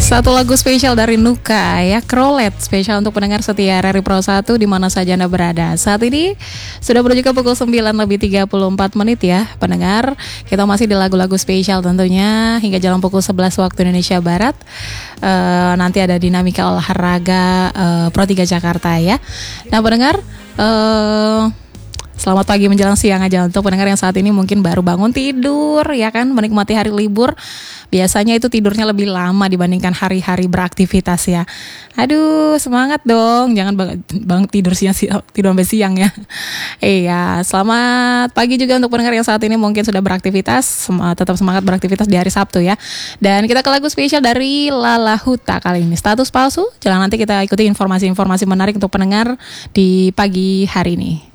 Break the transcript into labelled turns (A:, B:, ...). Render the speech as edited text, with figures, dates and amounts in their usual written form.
A: Satu lagu spesial dari Nuka ya, Krolet, spesial untuk pendengar setia RRI Pro 1 di mana saja Anda berada. Saat ini sudah menuju ke pukul 9:34 ya pendengar. Kita masih di lagu-lagu spesial tentunya hingga jalan pukul 11 waktu Indonesia Barat. Nanti ada dinamika olahraga Pro 3 Jakarta ya. Nah pendengar, selamat pagi menjelang siang aja untuk pendengar yang saat ini mungkin baru bangun tidur ya kan, menikmati hari libur. Biasanya itu tidurnya lebih lama dibandingkan hari-hari beraktivitas ya. Aduh, semangat dong. Jangan bang tidur siang, tidur sampai siang ya. Iya, selamat pagi juga untuk pendengar yang saat ini mungkin sudah beraktivitas. Tetap semangat beraktivitas di hari Sabtu ya. Dan kita ke lagu spesial dari Lala Huta kali ini. Status palsu. Jangan nanti kita ikuti informasi-informasi menarik untuk pendengar di pagi hari ini.